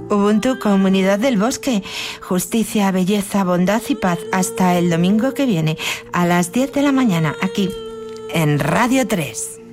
Ubuntu, Comunidad del Bosque. Justicia, belleza, bondad y paz. Hasta el domingo que viene, a las 10 de la mañana, aquí, en Radio 3.